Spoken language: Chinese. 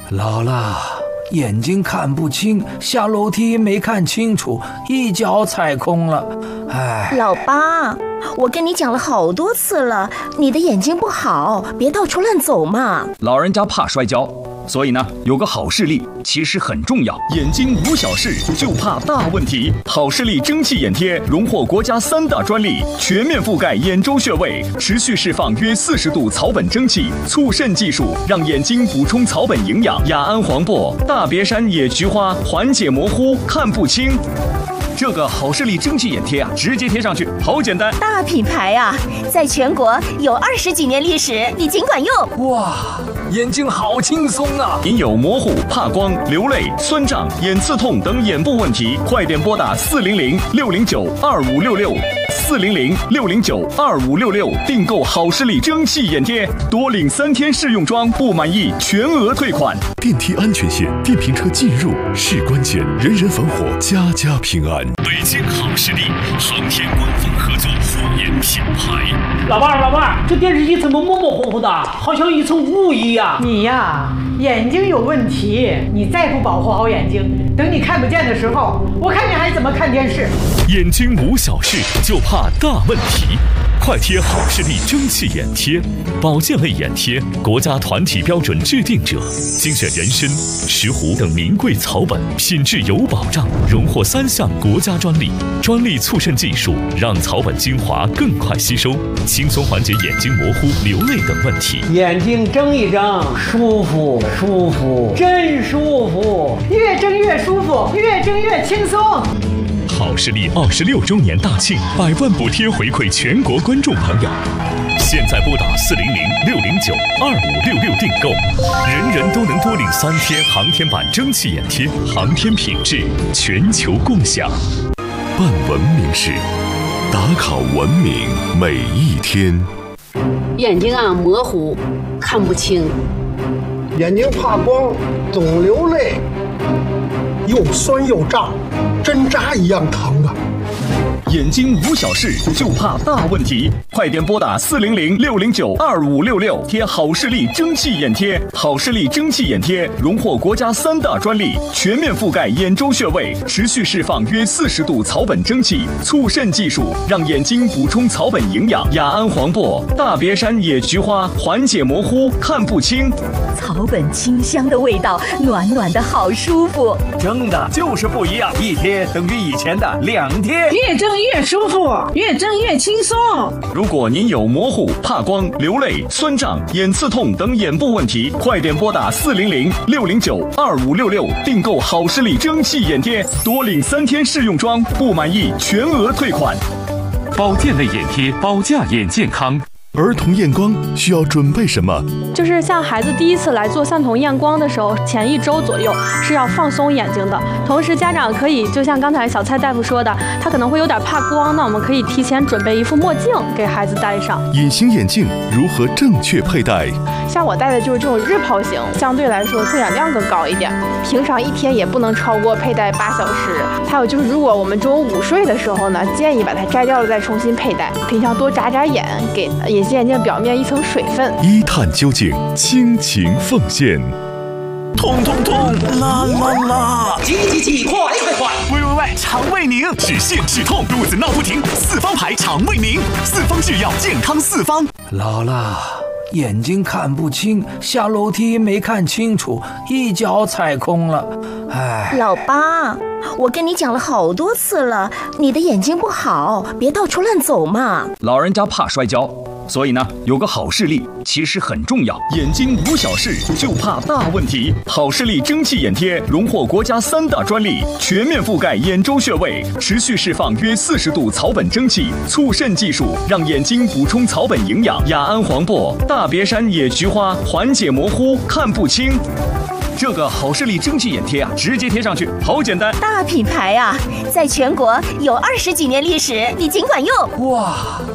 姥姥，眼睛看不清，下楼梯没看清楚，一脚踩空了。哎， 老八，我跟你讲了好多次了，你的眼睛不好，别到处乱走嘛。 老人家怕摔跤，所以呢，有个好视力其实很重要。眼睛无小事，就怕大问题。好视力蒸汽眼贴荣获国家3大专利，全面覆盖眼周穴位，持续释放约40度草本蒸汽，促渗技术让眼睛补充草本营养。雅安黄柏、大别山野菊花缓解模糊、看不清。这个好视力蒸汽眼贴啊，直接贴上去，好简单。 大品牌啊，在全国有20几年历史，你尽管用。 哇，眼睛好轻松啊！ 您有模糊、怕光、流泪、酸胀、眼刺痛等眼部问题，快点拨打400-609-2566，400-609-2566，订购好视力蒸汽眼贴，多领3天试用装，不满意全额退款。 电梯安全线，电瓶车进入是关键，人人防火，家家平安。 北京好视力，航天官方合作护眼品牌。 老伴，这电视机怎么模模糊糊的，好像一层雾一样。 你呀，眼睛有问题，你再不保护好眼睛，等你看不见的时候，我看你还怎么看电视。 眼睛无小事，就怕大问题。快贴好视力蒸汽眼贴，保健类眼贴，国家团体标准制定者，精选人参、石斛等名贵草本，品质有保障，荣获3项国家专利。专利促渗技术让草本精华更快吸收，轻松缓解眼睛模糊、流泪等问题。 眼睛睁一睁，舒服，真舒服， 越睁越舒服，越睁越轻松。 好视力26周年大庆，100万补贴回馈全国观众朋友。现在拨打400-609-2566订购，人人都能多领3天航天版蒸汽眼贴，航天品质全球共享。 办文明事，打卡文明每一天。 眼睛啊模糊，看不清， 眼睛怕光，总流泪，又酸又胀，针扎一样疼啊！ 眼睛无小事，就怕大问题。快点拨打400-609-2566，贴好视力蒸汽眼贴。好视力蒸汽眼贴荣获国家3大专利，全面覆盖眼周穴位，持续释放约40度草本蒸汽，促渗技术让眼睛补充草本营养。雅安黄柏、大别山野菊花缓解模糊、看不清。 草本清香的味道，暖暖的好舒服。 蒸的就是不一样，一贴等于以前的2贴。 越蒸越舒服，越蒸越轻松。 如果您有模糊、怕光、流泪、酸胀、眼刺痛等眼部问题，快点拨打400-609-2566，订购好视力蒸汽眼贴，多领3天试用装，不满意全额退款。 保健类眼贴，保驾眼健康。 儿童验光需要准备什么？ 就是像孩子第一次来做散瞳验光的时候，前1周左右是要放松眼睛的。同时，家长可以就像刚才小蔡大夫说的，他可能会有点怕光，那我们可以提前准备一副墨镜给孩子戴上。 隐形眼镜如何正确佩戴？ 像我戴的就是这种日抛型，相对来说透眼量更高一点。平常1天也不能超过佩戴8小时。还有就是，如果我们中午午睡的时候呢，建议把它摘掉了再重新佩戴。平常多眨眨眼，给隐形眼镜表面一层水分。 一探究竟，倾情奉献。 痛痛痛，啦啦啦！ 挤，快！ 喂，肠胃宁止泻止痛，肚子闹不停，4方牌肠胃宁，4方制药，健康4方。 姥姥，眼睛看不清，下楼梯没看清楚，一脚踩空了。哎， 老八，我跟你讲了好多次了，你的眼睛不好，别到处乱走嘛。 老人家怕摔跤，所以呢，有个好视力其实很重要。眼睛无小事，就怕大问题。好视力蒸汽眼贴荣获国家3大专利，全面覆盖眼周穴位，持续释放约40度草本蒸汽，促渗技术让眼睛补充草本营养。雅安黄柏、大别山野菊花缓解模糊、看不清。这个好视力蒸汽眼贴啊，直接贴上去，好简单。 大品牌啊，在全国有20几年历史，你尽管用。 哇，